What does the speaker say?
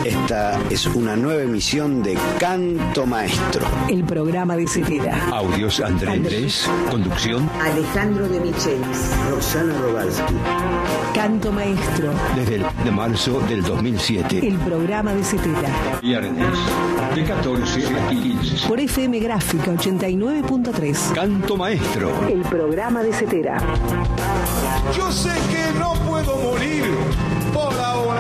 Esta es una nueva emisión de Canto Maestro. El programa de Cepeda. Audios Andrés. Conducción Alejandro de Michelis. Roxana Rogalski. Canto Maestro. Desde el de marzo del 2007. El programa de Cepeda. Viernes de 14 a 15. Por FM Gráfica 89.3. Canto Maestro. El programa de Cepeda. Yo sé que no puedo morir por ahora.